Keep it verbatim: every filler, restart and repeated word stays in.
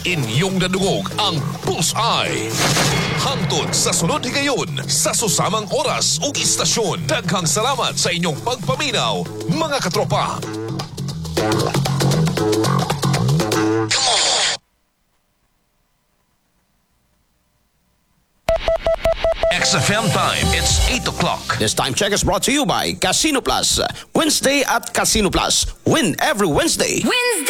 inyong nadungog ang Bullseye. Hangtod sa sunod higayon sa susamang oras ug istasyon. Daghang salamat sa inyong pagpaminaw, mga katropa. X F M time, it's eight o'clock. This time check is brought to you by Casino Plus. Wednesday at Casino Plus. Win every Wednesday. Wednesday!